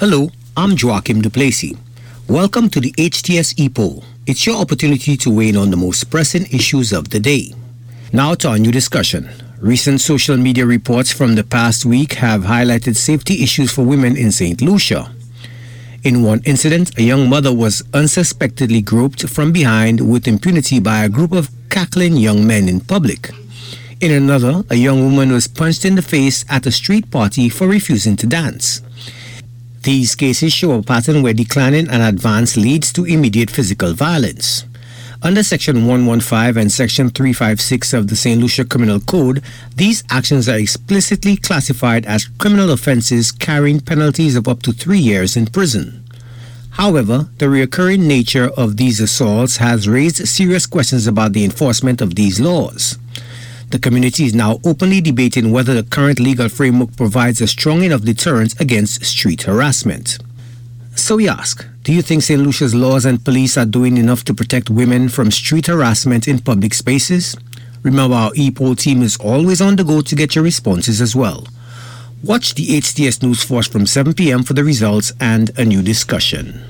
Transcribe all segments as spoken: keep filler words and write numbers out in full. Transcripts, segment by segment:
Hello, I'm Joachim Duplessis. Welcome to the H T S E-Poll. It's your opportunity to weigh in on the most pressing issues of the day. Now to our new discussion. Recent social media reports from the past week have highlighted safety issues for women in Saint Lucia. In one incident, a young mother was unsuspectedly groped from behind with impunity by a group of cackling young men in public. In another, a young woman was punched in the face at a street party for refusing to dance. These cases show a pattern where declining an advance leads to immediate physical violence. Under Section one fifteen and Section three fifty-six of the Saint Lucia Criminal Code, these actions are explicitly classified as criminal offenses carrying penalties of up to three years in prison. However, the recurring nature of these assaults has raised serious questions about the enforcement of these laws. The community is now openly debating whether the current legal framework provides a strong enough deterrent against street harassment. So we ask, do you think Saint Lucia's laws and police are doing enough to protect women from street harassment in public spaces? Remember, our E-Poll team is always on the go to get your responses as well. Watch the H T S News Force from seven p.m. for the results and a new discussion.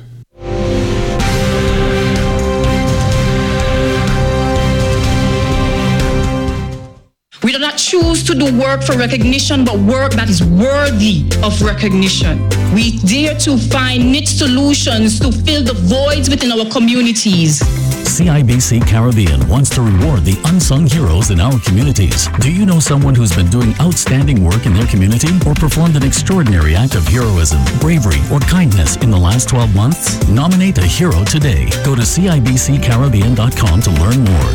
We do not choose to do work for recognition, but work that is worthy of recognition. We dare to find niche solutions to fill the voids within our communities. C I B C Caribbean wants to reward the unsung heroes in our communities. Do you know someone who's been doing outstanding work in their community or performed an extraordinary act of heroism, bravery, or kindness in the last twelve months? Nominate a hero today. Go to C I B C Caribbean dot com to learn more.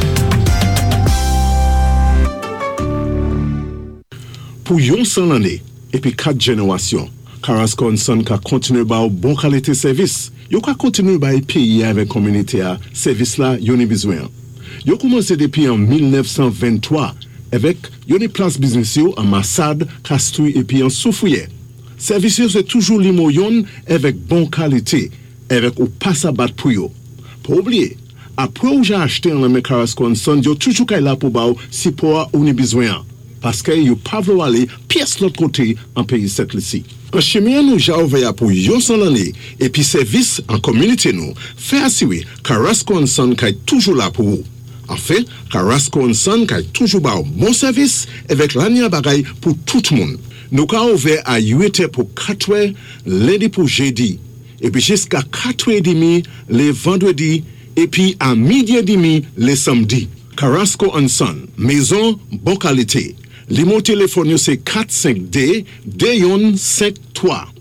Pour yon san l'année et puis quatre générations, Carrasco and Son ka continue ba ou bon qualité service. Yo ka continue ba payer avec communauté a service là yon a besoin. Yo commencé depuis en dix-neuf cent vingt-trois avec yon place business yo en Massad, Castouille et puis en Soufouye. Service yo c'est toujours limoyon avec bon qualité, avec ou pas à battre pour yo. Pour oublier, après ou j'ai acheté en la Carrasco and Son, yo toujours kay là pour ba ou si pour ou ni besoin. Parce que yo pas vouloir aller pièce l'autre côté en pays cette ici. En chemin nous j'ai ouvert pour yon san l'année et puis service en communauté nous fait assurer Carrasco and Son kay toujours là pour vous. En fait, Carrasco and Son kay toujours ba bon service avec l'année bagay pour tout le monde. Nous ka ouvert à huit heures pour quatre heures lundi pour jeudi et puis jusqu'à quatre heures trente les vendredis et puis à midi et demi les samedis. Carrasco and Son, maison bonne qualité. Le mot téléphone c'est quatre cinq deux deux un cinq trois.